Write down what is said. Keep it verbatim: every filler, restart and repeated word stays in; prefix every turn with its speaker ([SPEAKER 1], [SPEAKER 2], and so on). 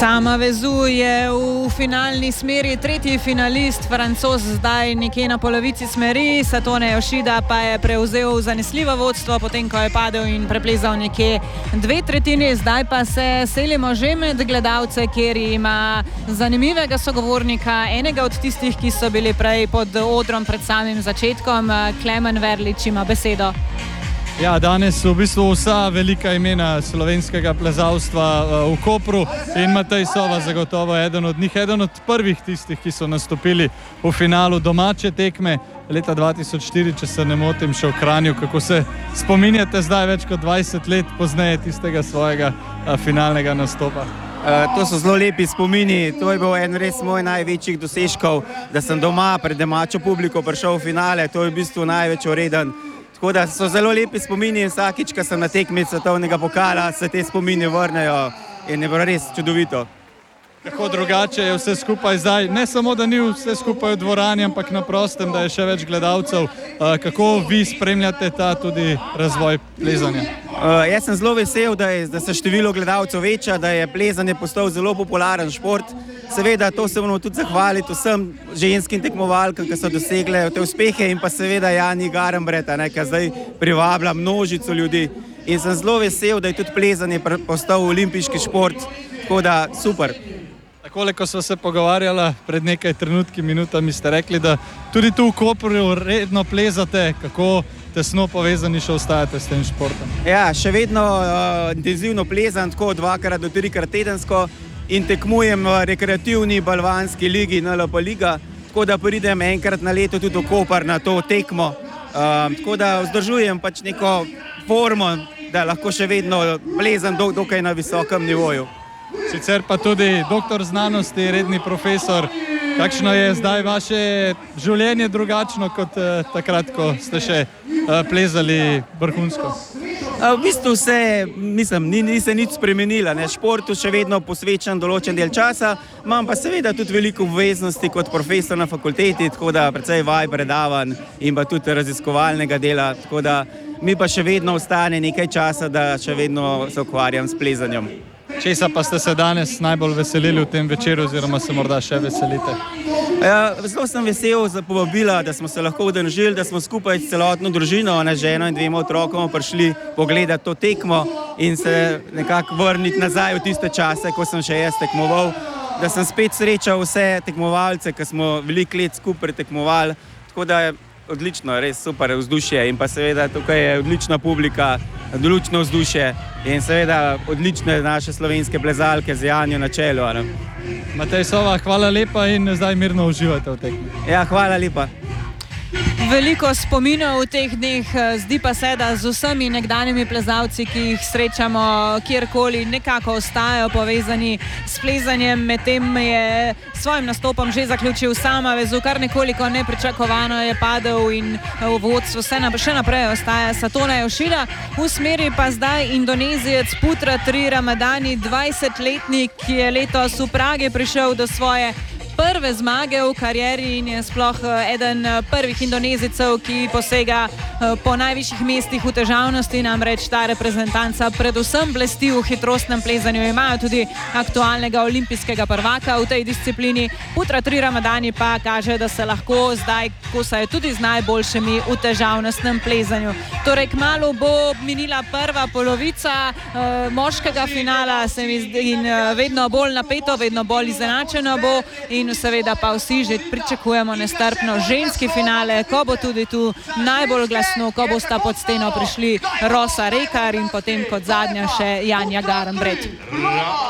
[SPEAKER 1] Sama Vezu je v finalni smeri tretji finalist, Francoz zdaj nekje na polovici smeri, Satone Yoshida pa je prevzel zanesljivo vodstvo, potem ko je padel in preplezal nekje dve tretjini. Zdaj pa se selimo že med gledalce, kjer ima zanimivega sogovornika, enega od tistih, ki so bili prej pod odrom pred samim začetkom. Klemen Verlič ima besedo.
[SPEAKER 2] Ja, danes v bistvu vsa velika imena slovenskega plezalstva v Kopru in Matej Sova zagotovo eden od njih, eden od prvih tistih, ki so nastopili v finalu domače tekme leta dva tisoč štiri, če se ne motim, še v Kranju. Kako se spominjate zdaj več kot dvajset let pozneje tistega svojega finalnega nastopa?
[SPEAKER 3] Uh, to so zelo lepi spomini, to je bil en res moj največjih dosežkov, da sem doma pred domačo publiko prišel v finale, to je v bistvu največ vreden. Tako da so zelo lepi spomini in vsakič, ko sem na tekmi svetovnega pokala, se te spomini vrnejo in je bilo res čudovito.
[SPEAKER 2] Kako drugače je vse skupaj zdaj, ne samo, da ni vse skupaj v dvorani, ampak na prostem, da je še več gledalcev. Kako vi spremljate ta tudi razvoj plezanja?
[SPEAKER 3] Uh, jaz sem zelo vesel, da, je, da se število gledalcev veča, da je plezanje postal zelo popularen šport. Seveda to se moramo tudi zahvaliti vsem ženskim tekmovalkam, ki so dosegle te uspehe, in pa seveda Janji Garnbret, ki zdaj privablja množico ljudi. In sem zelo vesel, da je tudi plezanje postal olimpijski šport, tako da super.
[SPEAKER 2] Takole, ko smo se pogovarjala pred nekaj trenutki, minutami, ste rekli, da tudi tu v Kopru redno plezate. Kako tesno povezani še ostajate s tem športom?
[SPEAKER 3] Ja, še vedno uh, intenzivno plezam, tako dvakrat do trikrat tedensko, in tekmujem v rekreativni balvanski ligi, N L P liga, tako da pridem enkrat na leto tudi v Koper na to tekmo. Uh, tako da vzdržujem pač neko formo, da lahko še vedno plezam do, dokaj na visokem nivoju.
[SPEAKER 2] Sicer pa tudi doktor znanosti, redni profesor. Kakšno je zdaj vaše življenje drugačno kot eh, takrat, ko ste še eh, plezali vrhunsko?
[SPEAKER 3] V bistvu se, mislim, ni, ni se nič spremenila. Ne? Športu še vedno posvečam določen del časa, imam pa seveda tudi veliko obveznosti kot profesor na fakulteti, tako da precej vaj predavanj in pa tudi raziskovalnega dela, tako da mi pa še vedno ostane nekaj časa, da še vedno se ukvarjam s plezanjem.
[SPEAKER 2] Česa pa ste se danes najbolj veselili v tem večeru, oziroma se morda še veselite?
[SPEAKER 3] Ja, zelo sem vesel za povabila, da smo se lahko udeležili, da smo skupaj s celotno družino, ne, ženo in dvema otrokoma, prišli pogledati to tekmo in se nekako vrniti nazaj v tiste čase, ko sem še jaz tekmoval, da sem spet srečal vse tekmovalce, ki smo veliko let skupaj tekmovali, tako da je odlično, res super vzdušje in pa seveda tukaj je odlična publika, odlično vzdušje in seveda odlične naše slovenske plezalke z Janjo na čelu. Ne?
[SPEAKER 2] Matej Sova, hvala lepa in zdaj mirno uživate v tekmi.
[SPEAKER 3] Ja, hvala lepa.
[SPEAKER 1] Veliko spominov v teh dneh, zdi pa se, da z vsemi nekdanjimi plezalci, ki jih srečamo kjerkoli, nekako ostajajo povezani s plezanjem. Medtem je svojim nastopom že zaključil Sama Vezu, kar nekoliko nepričakovano je padel in v vodstvu še naprej ostaja Satone Yoshida. V smeri pa zdaj Indonezijec Putra Tri Ramadani, dvajsetletnik, ki je letos v Pragi prišel do svoje prve zmage v karieri in je sploh eden prvih Indonezijcev, ki posega po najvišjih mestih v težavnosti, namreč ta reprezentanca predvsem blesti v hitrostnem plezanju. Imajo tudi aktualnega olimpijskega prvaka v tej disciplini. Putra Tri Ramadani pa kaže, da se lahko zdaj kosajo tudi z najboljšimi v težavnostnem plezanju. Torej, kmalu bo minila prva polovica uh, moškega finala, se mi zdi, in uh, vedno bolj napeto, vedno bolj izenačeno bo. In seveda pa vsi že pričakujemo nestrpno ženski finale, ko bo tudi tu najbolj glasno, ko bosta pod steno prišli Rosa Rekar in potem kot zadnja še Janja Garnbret.